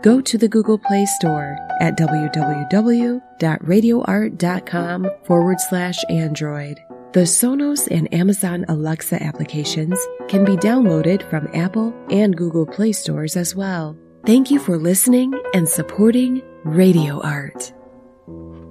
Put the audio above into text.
go to the Google Play Store at www.radioart.com/Android. The Sonos and Amazon Alexa applications can be downloaded from Apple and Google Play stores as well. Thank you for listening and supporting Radio Art.